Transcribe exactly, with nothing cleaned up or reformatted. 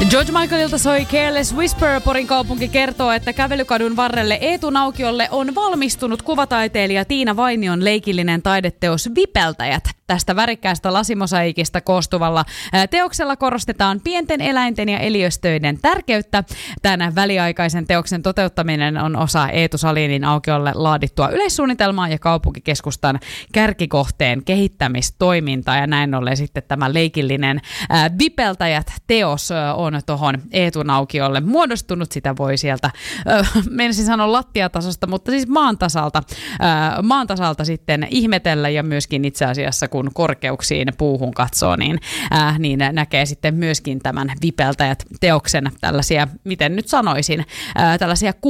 George Michaelilta soi Careless Whisper. Porin kaupunki kertoo, että kävelykadun varrelle Eetu-naukiolle on valmistunut kuvataiteilija Tiina Vainion leikillinen taideteos Vipeltäjät. Tästä värikkäästä lasimosaikista koostuvalla teoksella korostetaan pienten eläinten ja eliöstöiden tärkeyttä. Tämän väliaikaisen teoksen toteuttaminen on osa Eetu Salinin aukiolle laadittua yleissuunnitelmaa ja kaupunkikeskustan kärkikohteen kehittämistoimintaa. Ja näin ollen sitten tämä leikillinen Vipeltäjät-teos on tuohon Eetun aukiolle muodostunut. Sitä voi sieltä, menisin sanoa lattiatasosta, mutta siis maan tasalta, maan tasalta sitten ihmetellä ja myöskin itse asiassa kun korkeuksiin puuhun katsoo, niin, äh, niin näkee sitten myöskin tämän Vipeltäjät-teoksen tällaisia, miten nyt sanoisin, äh, tällaisia